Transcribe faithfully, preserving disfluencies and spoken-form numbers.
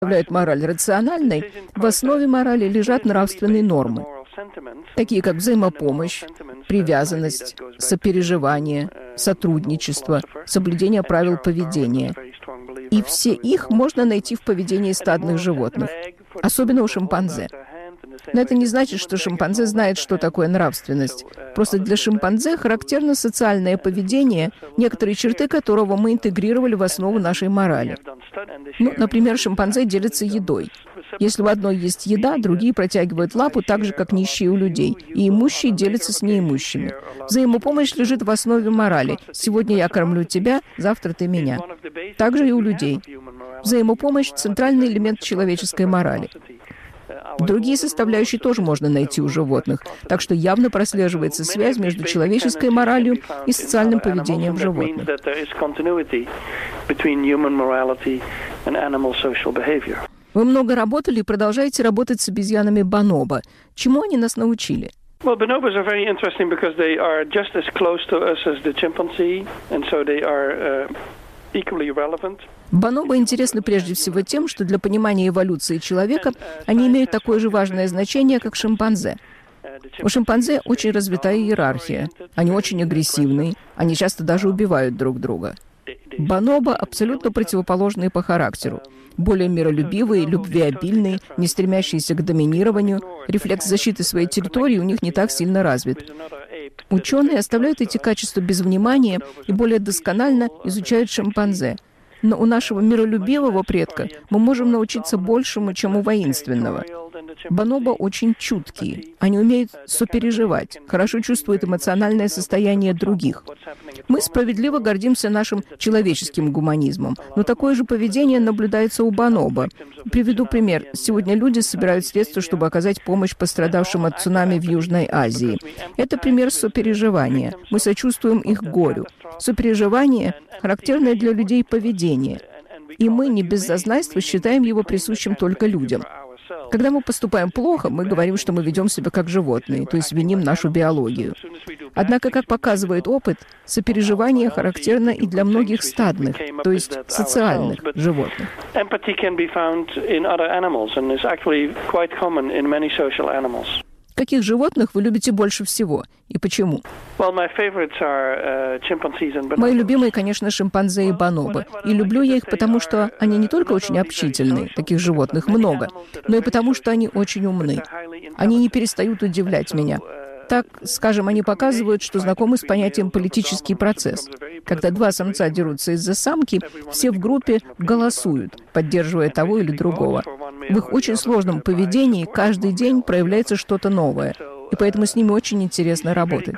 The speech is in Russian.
представляют мораль рациональной, в основе морали лежат нравственные нормы, такие как взаимопомощь, привязанность, сопереживание, сотрудничество, соблюдение правил поведения. И все их можно найти в поведении стадных животных, особенно у шимпанзе. Но это не значит, что шимпанзе знает, что такое нравственность. Просто для шимпанзе характерно социальное поведение, некоторые черты которого мы интегрировали в основу нашей морали. Ну, например, шимпанзе делятся едой. Если у одной есть еда, другие протягивают лапу так же, как нищие у людей, и имущие делятся с неимущими. Взаимопомощь лежит в основе морали. Сегодня я кормлю тебя, завтра ты меня. Также и у людей. Взаимопомощь – центральный элемент человеческой морали. Другие составляющие тоже можно найти у животных, так что явно прослеживается связь между человеческой моралью и социальным поведением животных. Вы много работали и продолжаете работать с обезьянами бонобо. Чему они нас научили? Well, bonobos are very interesting because they are just as close to us as the chimpanzee, and so they are uh, equally relevant. Бонобо интересны прежде всего тем, что для понимания эволюции человека они имеют такое же важное значение, как шимпанзе. У шимпанзе очень развитая иерархия. Они очень агрессивны, они часто даже убивают друг друга. Бонобо абсолютно противоположные по характеру. Более миролюбивые, любвеобильные, не стремящиеся к доминированию. Рефлекс защиты своей территории у них не так сильно развит. Ученые оставляют эти качества без внимания и более досконально изучают шимпанзе. Но у нашего миролюбивого предка мы можем научиться большему, чем у воинственного. Бонобо очень чуткие. Они умеют сопереживать, хорошо чувствуют эмоциональное состояние других. Мы справедливо гордимся нашим человеческим гуманизмом, но такое же поведение наблюдается у бонобо. Приведу пример. Сегодня люди собирают средства, чтобы оказать помощь пострадавшим от цунами в Южной Азии. Это пример сопереживания. Мы сочувствуем их горю. Сопереживание – характерное для людей поведение. И мы не без зазнайства считаем его присущим только людям. Когда мы поступаем плохо, мы говорим, что мы ведем себя как животные, то есть виним нашу биологию. Однако, как показывает опыт, сопереживание характерно и для многих стадных, то есть социальных животных. Каких животных вы любите больше всего и почему? Мои любимые, конечно, шимпанзе и бонобо. И люблю я их потому, что они не только очень общительны, таких животных много, но и потому, что они очень умны. Они не перестают удивлять меня. Так, скажем, они показывают, что знакомы с понятием «политический процесс». Когда два самца дерутся из-за самки, все в группе голосуют, поддерживая того или другого. В их очень сложном поведении каждый день проявляется что-то новое, и поэтому с ними очень интересно работать.